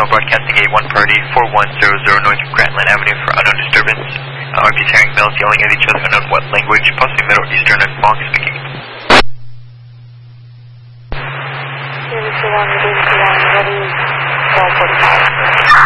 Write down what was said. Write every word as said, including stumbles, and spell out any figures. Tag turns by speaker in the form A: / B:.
A: Signal broadcasting A one party, four one zero zero North Grantland Avenue for unknown disturbance. Uh, R P's hearing males yelling at each other in unknown what language, possibly Middle Eastern and Hmong speaking.
B: zero two one, zero two one, ready, twelve forty-five.